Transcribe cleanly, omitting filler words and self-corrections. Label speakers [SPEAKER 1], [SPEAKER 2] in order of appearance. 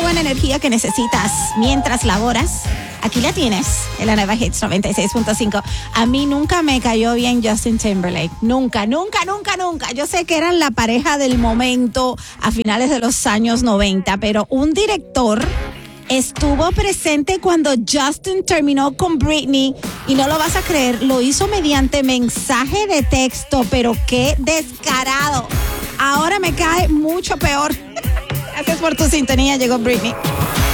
[SPEAKER 1] buena energía que necesitas mientras laboras, aquí la tienes, en la nueva Hits 96.5. A mí nunca me cayó bien Justin Timberlake. Nunca. Yo sé que eran la pareja del momento a finales de los años 90, pero un director estuvo presente cuando Justin terminó con Britney y no lo vas a creer, lo hizo mediante mensaje de texto, pero qué descarado. Ahora me cae mucho peor. Gracias por tu sintonía, llegó Britney.